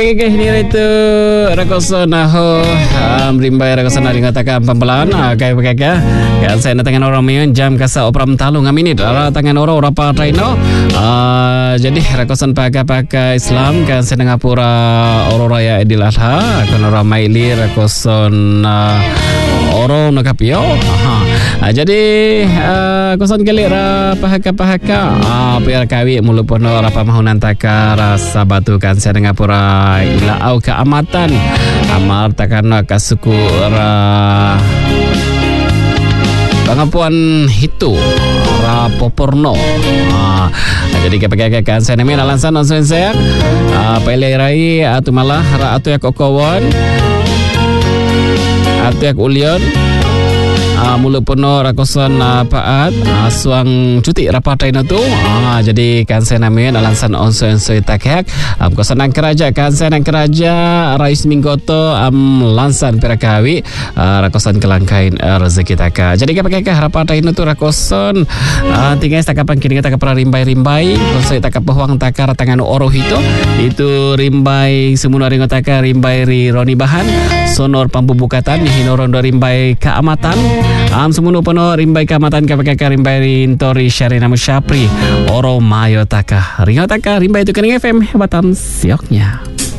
Okay, ini itu rakosan ho rimbai rakosan ringatakan pembelaan kai pekaka kan saya tangan orang mian jam kasa opram talu ngaminit tangan orang apa traino jadi rakosan pakai Islam kan saya ngapura orang raya Idul Adha kan orang maili rakosan orang nakapio jadi kosan kali ra pahaka biar kawi mulu pono rapa mahunan taka rasa batu kan saya ngapura ila au keamatan amar takana kasuku ra pangapuan hitu ra poporno jadi kepakai kan saya nemen alansan onsen saya pele rai atu malah ra atu yak okowon atu yak ulion mulu penuh rakosan paat suang cuti rapat itu jadi kan saya namanya alansan onsen takek kosan nang keraja kan saya nang keraja rais minggoto lansan perakawi rakosan kelangkain rezeki taka jadi kapan rapat itu rakosan tinggal takapan kini kita kapra rimbai konsen taka pehuang taka tangan oro itu rimbai semua ringo taka rimbai ri roni bahan sonor pambubukatan hinoron do rimbai keamatan semuanya penuh rimbai kamatan KPK rimbai rintori Syarina Musyapri Oro Mayo Taka Ringo Taka rimbai itu kening FM Batam sioknya.